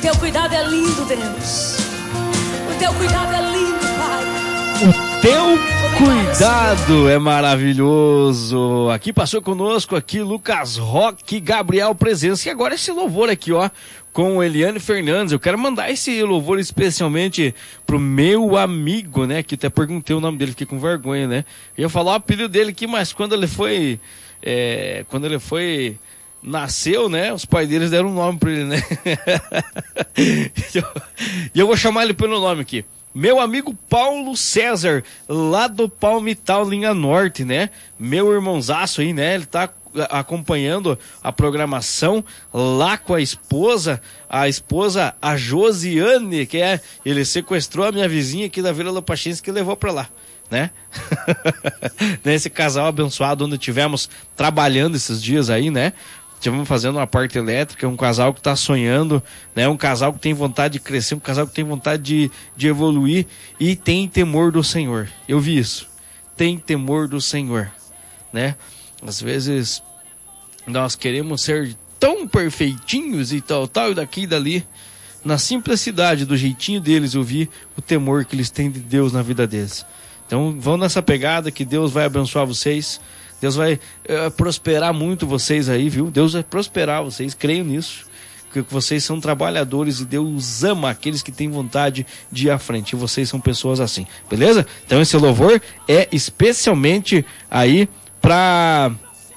teu cuidado é lindo, Deus. O teu cuidado é lindo, Pai. O teu cuidado é maravilhoso. Aqui passou conosco aqui Lucas Roque, Gabriel Presença. E agora esse louvor aqui, ó, com Eliane Fernandes. Eu quero mandar esse louvor especialmente pro meu amigo, né? Que até perguntei o nome dele, fiquei com vergonha, né? Eu ia falar o apelido dele aqui, mas quando ele foi nasceu, né? Os pais deles deram um nome pra ele, né? E eu vou chamar ele pelo nome aqui. Meu amigo Paulo César, lá do Palmital, Linha Norte, né? Meu irmãozaço aí, né? Ele tá acompanhando a programação lá com a esposa, a Josiane, ele sequestrou a minha vizinha aqui da Vila Lopachense que levou pra lá, né? Esse casal abençoado onde tivemos trabalhando esses dias aí, né? Estivemos fazendo uma parte elétrica, um casal que está sonhando, né? Um casal que tem vontade de crescer, um casal que tem vontade de evoluir e tem temor do Senhor. Eu vi isso. Tem temor do Senhor, né? Às vezes nós queremos ser tão perfeitinhos e tal, e daqui e dali. Na simplicidade, do jeitinho deles, eu vi o temor que eles têm de Deus na vida deles. Então vão nessa pegada que Deus vai abençoar vocês. Deus vai prosperar muito vocês aí, viu? Deus vai prosperar vocês, creio nisso. Que vocês são trabalhadores e Deus ama aqueles que têm vontade de ir à frente. E vocês são pessoas assim, beleza? Então esse louvor é especialmente aí pra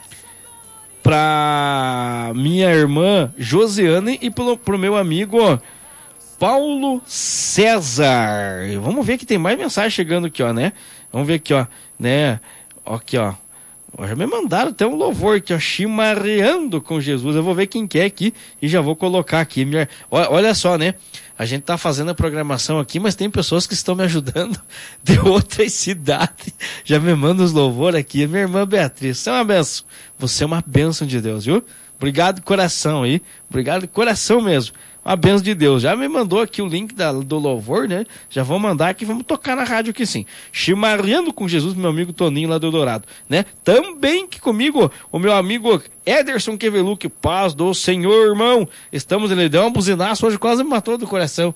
minha irmã Josiane e pro meu amigo Paulo César. Vamos ver que tem mais mensagem chegando aqui, ó, né? Vamos ver aqui, ó, né? Aqui, ó. Já me mandaram até um louvor aqui, ó, chimarreando com Jesus. Eu vou ver quem quer aqui e já vou colocar aqui. Olha só, né? A gente tá fazendo a programação aqui, mas tem pessoas que estão me ajudando de outras cidades. Já me mandam os louvores aqui. Minha irmã Beatriz, você é uma benção. Você é uma benção de Deus, viu? Obrigado de coração aí. Obrigado de coração mesmo. Uma benção de Deus. Já me mandou aqui o link do louvor, né? Já vou mandar aqui, vamos tocar na rádio aqui sim. Chimarreando com Jesus, meu amigo Toninho lá do Eldorado, né? Também que comigo, o meu amigo Ederson Keveluc, paz do Senhor, irmão. Ele deu uma buzinaça hoje, quase me matou do coração.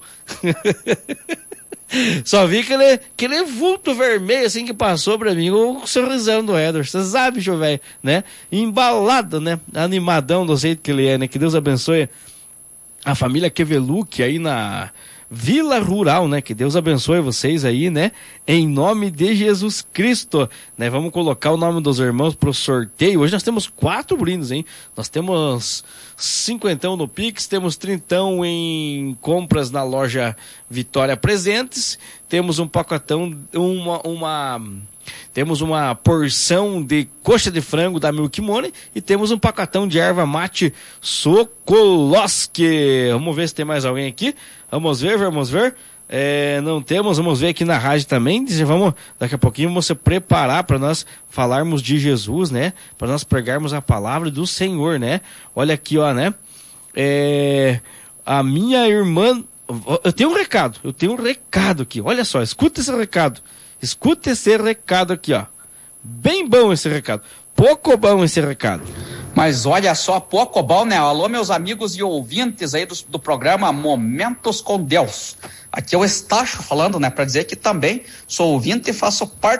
Só vi aquele vulto vermelho assim que passou pra mim, o sorrisão do Ederson, você sabe, bicho velho, né? Embalado, né? Animadão do jeito que ele é, né? Que Deus abençoe a família Keveluc aí na Vila Rural, né? Que Deus abençoe vocês aí, né? Em nome de Jesus Cristo, né? Vamos colocar o nome dos irmãos pro sorteio. Hoje nós temos 4 brindes, hein? Nós temos 50 no Pix, temos 30 em compras na loja Vitória Presentes, temos um pacotão, temos uma porção de coxa de frango da Milk Money e temos um pacotão de erva mate Sokolowski. Vamos ver se tem mais alguém aqui. Vamos ver. Não temos, vamos ver aqui na rádio também. Daqui a pouquinho vamos se preparar para nós falarmos de Jesus, né? Para nós pregarmos a palavra do Senhor, né? Olha aqui, ó, né? A minha irmã, eu tenho um recado aqui. Olha só, escuta esse recado. Escuta esse recado aqui, ó. Bem bom esse recado. Pouco bom esse recado. Mas olha só, pouco bom, né? Alô, meus amigos e ouvintes aí do programa Momentos com Deus. Aqui é o Estacho falando, né? Para dizer que também sou ouvinte e faço parte